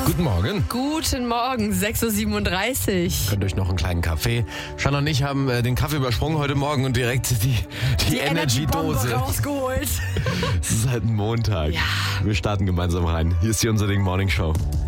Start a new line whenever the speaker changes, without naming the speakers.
Guten Morgen.
Guten Morgen, 6.37 Uhr.
Könnt euch noch einen kleinen Kaffee. Shanna und ich haben den Kaffee übersprungen heute Morgen und direkt die Energy-Dose
rausgeholt.
Es ist halt ein Montag.
Ja.
Wir starten gemeinsam rein. Hier ist die Unser Ding Morning Show.